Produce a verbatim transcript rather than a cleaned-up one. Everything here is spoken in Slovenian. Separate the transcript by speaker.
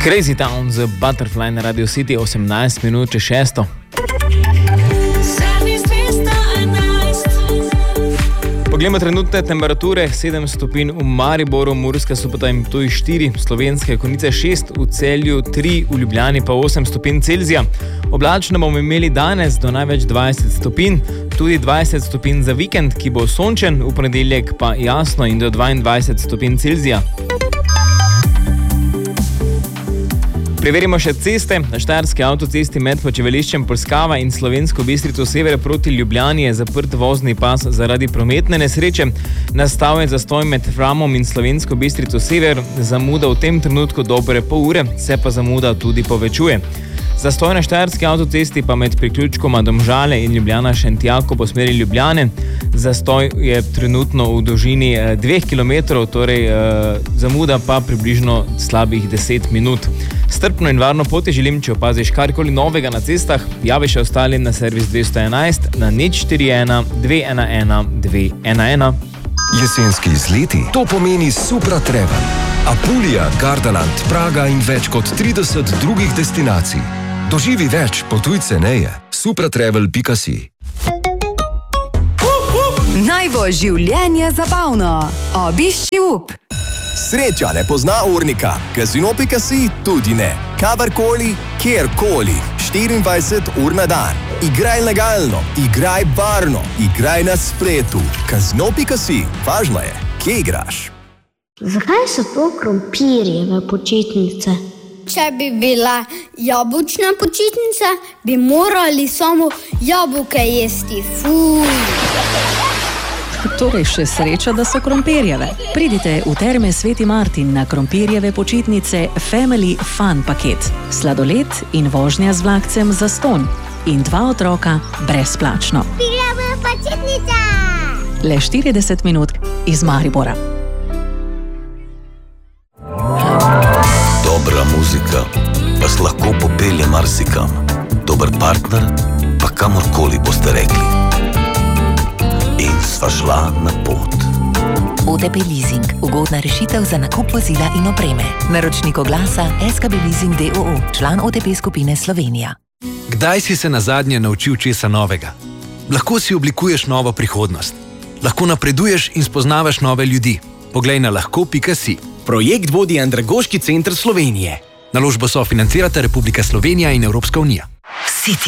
Speaker 1: Crazy Town z Butterfly na Radio City, osemnajst minut čez šesto. Poglejmo trenutne temperature, sedem stopinj v Mariboru, Murska Sobota in Ptuj štiri, Slovenske Konjice šest, v Celju tri, v Ljubljani pa osem stopinj Celzija. Oblačno bomo imeli danes do največ dvajset stopinj, tudi dvajset stopinj za vikend, ki bo sončen, v ponedeljek pa jasno in do dvaindvajset stopinj Celzija. Preverimo še ceste. Na štajerski avtocesti med počivališčem Polskava in Slovensko Bistrico sever proti Ljubljani je zaprt vozni pas zaradi prometne nesreče. Nastal je zastoj med Framom in Slovensko Bistrico sever, zamuda v tem trenutku dobre pol ure, se pa zamuda tudi povečuje. Zastoj na štajerski avtocesti pa med priključkoma Domžale in Ljubljana Šentjako po smeri Ljubljane. Zastoj je trenutno v dolžini dveh kilometrov, torej eh, zamuda pa približno slabih deset minut. Strpno in varno poti želim, če opaziš karkoli novega na cestah, javi še ostali na servis dvesto enajst na nič štiri ena dve ena ena dve ena ena.
Speaker 2: Jesenski izleti, to pomeni Supra Travel. Apulija, Gardaland, Praga in več kot trideset drugih destinacij. Doživi več, potuj ceneje. supratravel pika si.
Speaker 3: Naj bo življenje zabavno. Obišči up.
Speaker 4: Sreča ne pozna urnika. Casino pika si tudi ne. Kadarkoli, kjerkoli. štiriindvajset ur na dan. Igraj legalno, igraj varno, igraj na spletu. Casino pika si. Važno je, kje igraš.
Speaker 5: Zakaj so to krompirjeve počitnice?
Speaker 6: Če bi bila jabučna počitnica, bi morali samo jabolke jesti. Fuj.
Speaker 7: Torej še sreča, da so krompirjeve. Pridite v Terme Sveti Martin na krompirjeve počitnice Family Fun paket. Sladoled in vožnja z vlakcem zastonj. In dva otroka brezplačno.
Speaker 5: Krompirjeva počitnica!
Speaker 7: Le štirideset minut iz Maribora.
Speaker 8: Dobra muzika vas lahko popelje marsikam. Dober partner pa kamorkoli boste rekli. In sva šla na pot.
Speaker 9: O T P Leasing. Ugodna rešitev za nakup vozila in opreme. Naročnik oglasa S K B Leasing D O O. Član O T P skupine Slovenija.
Speaker 10: Kdaj si se nazadnje naučil česa novega? Lahko si oblikuješ novo prihodnost. Lahko napreduješ in spoznavaš nove ljudi. Poglej na lahko pika si.
Speaker 11: Projekt vodi Andragoški center Slovenije.
Speaker 10: Naložbo sofinancirata Republika Slovenija in Evropska unija.